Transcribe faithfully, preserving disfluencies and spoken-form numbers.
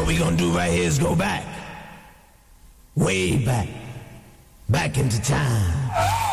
we gonna do right here is go back. Way back. Back into time.